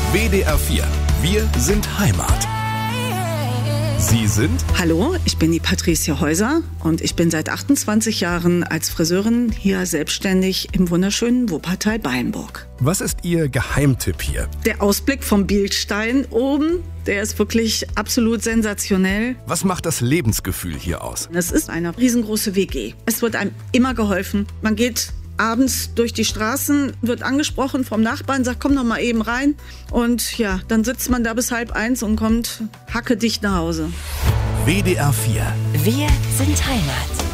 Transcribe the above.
WDR 4. Wir sind Heimat. Sie sind? Hallo, ich bin die Patricia Häuser und ich bin seit 28 Jahren als Friseurin hier selbstständig im wunderschönen Wuppertal-Beimburg. Was ist Ihr Geheimtipp hier? Der Ausblick vom Bildstein oben, der ist wirklich absolut sensationell. Was macht das Lebensgefühl hier aus? Es ist eine riesengroße WG. Es wird einem immer geholfen. Man geht abends durch die Straßen, wird angesprochen vom Nachbarn, sagt, komm doch mal eben rein. Und ja, dann sitzt man da bis 12:30 und kommt hackedicht nach Hause. WDR 4. Wir sind Heimat.